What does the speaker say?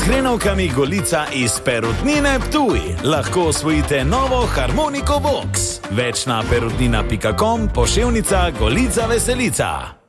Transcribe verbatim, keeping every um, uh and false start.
hrenovkami Golica iz Perutnine Ptuj lahko osvojite novo harmoniko Vox. Več na perutnina pika com, poševnica Golica Veselica.